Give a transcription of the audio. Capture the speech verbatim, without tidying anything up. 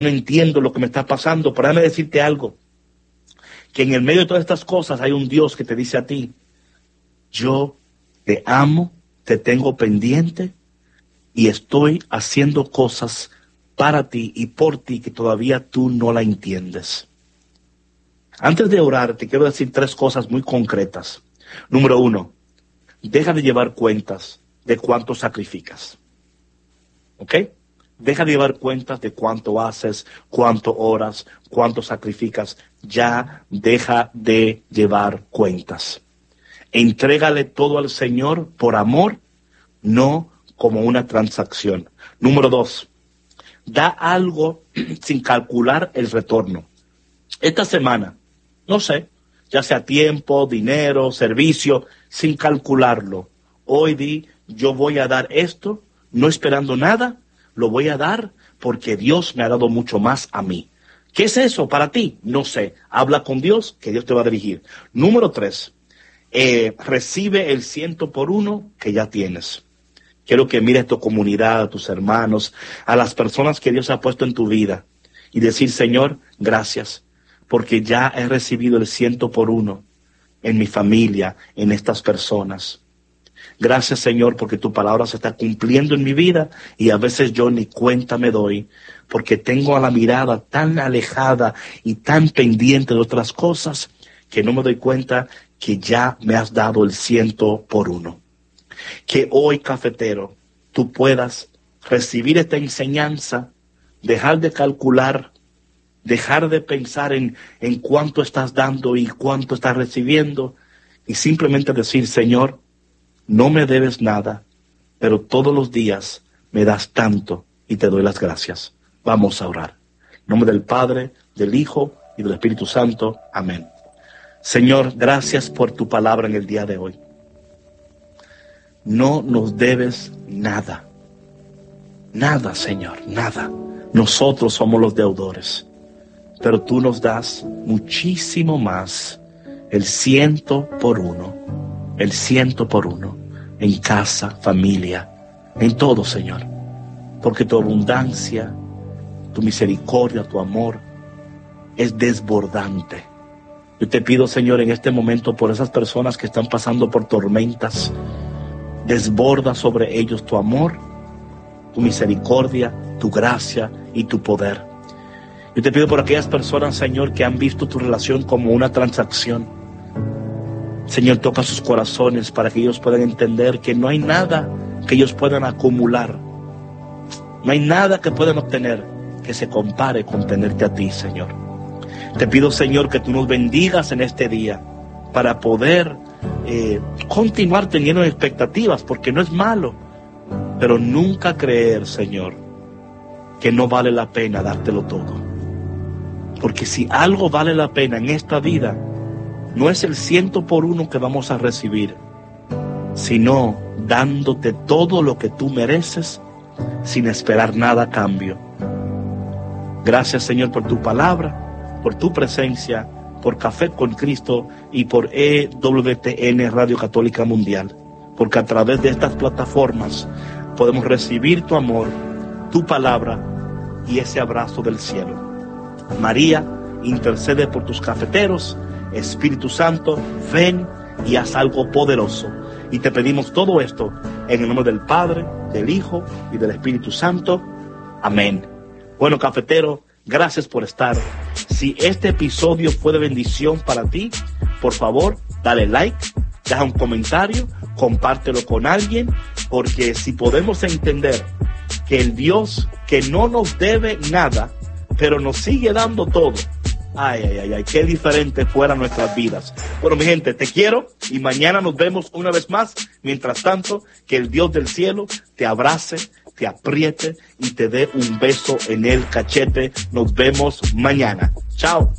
no entiendo lo que me está pasando, pero déjame decirte algo, que en el medio de todas estas cosas hay un Dios que te dice a ti, yo te amo, te tengo pendiente y estoy haciendo cosas para ti y por ti que todavía tú no la entiendes. Antes de orar, te quiero decir tres cosas muy concretas. Número uno, deja de llevar cuentas de cuánto sacrificas. ¿Ok? Deja de llevar cuentas de cuánto haces, cuánto oras, cuánto sacrificas. Ya deja de llevar cuentas. Entrégale todo al Señor por amor, no como una transacción. Número dos, da algo sin calcular el retorno. Esta semana, no sé, ya sea tiempo, dinero, servicio, sin calcularlo. Hoy di, yo voy a dar esto, no esperando nada, lo voy a dar porque Dios me ha dado mucho más a mí. ¿Qué es eso para ti? No sé. Habla con Dios, que Dios te va a dirigir. Número tres, eh, recibe el ciento por uno que ya tienes. Quiero que mires tu comunidad, a tus hermanos, a las personas que Dios ha puesto en tu vida y decir, Señor, gracias, porque ya he recibido el ciento por uno en mi familia, en estas personas. Gracias, Señor, porque tu palabra se está cumpliendo en mi vida y a veces yo ni cuenta me doy, porque tengo a la mirada tan alejada y tan pendiente de otras cosas que no me doy cuenta que ya me has dado el ciento por uno. Que hoy, cafetero, tú puedas recibir esta enseñanza, dejar de calcular, dejar de pensar en, en cuánto estás dando y cuánto estás recibiendo y simplemente decir, Señor, no me debes nada, pero todos los días me das tanto y te doy las gracias. Vamos a orar. En nombre del Padre, del Hijo y del Espíritu Santo. Amén. Señor, gracias por tu palabra en el día de hoy. No nos debes nada. Nada, Señor, nada. Nosotros somos los deudores. Pero tú nos das muchísimo más. El ciento por uno. El ciento por uno. En casa, familia, en todo, Señor. Porque tu abundancia, tu misericordia, tu amor es desbordante. Yo te pido, Señor, en este momento por esas personas que están pasando por tormentas, desborda sobre ellos tu amor, tu misericordia, tu gracia y tu poder. Yo te pido por aquellas personas, Señor, que han visto tu relación como una transacción. Señor, toca sus corazones para que ellos puedan entender que no hay nada que ellos puedan acumular. No hay nada que puedan obtener que se compare con tenerte a ti, Señor. Te pido, Señor, que tú nos bendigas en este día para poder eh, continuar teniendo expectativas, porque no es malo, pero nunca creer, Señor, que no vale la pena dártelo todo. Porque si algo vale la pena en esta vida, no es el ciento por uno que vamos a recibir, sino dándote todo lo que tú mereces sin esperar nada a cambio. Gracias, Señor, por tu palabra, por tu presencia, por Café con Cristo y por E W T N Radio Católica Mundial. Porque a través de estas plataformas podemos recibir tu amor, tu palabra y ese abrazo del cielo. María, intercede por tus cafeteros. Espíritu Santo, ven y haz algo poderoso. Y te pedimos todo esto en el nombre del Padre, del Hijo y del Espíritu Santo. Amén. Bueno, cafetero, gracias por estar. Si este episodio fue de bendición para ti, por favor, dale like, deja un comentario, compártelo con alguien, porque si podemos entender que el Dios que no nos debe nada, pero nos sigue dando todo, Ay, ay, ay, ay, qué diferente fueran nuestras vidas. Bueno, mi gente, te quiero y mañana nos vemos una vez más. Mientras tanto, que el Dios del cielo te abrace, te apriete y te dé un beso en el cachete. Nos vemos mañana. Chao.